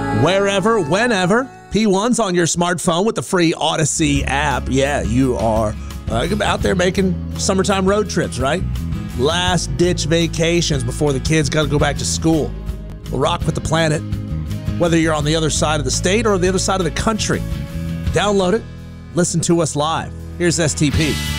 Wherever, whenever. P1's on your smartphone with the free Odyssey app. Yeah, you are out there making summertime road trips, right? Last-ditch vacations before the kids got to go back to school. We'll rock with the planet, whether you're on the other side of the state or the other side of the country. Download it. Listen to us live. Here's STP.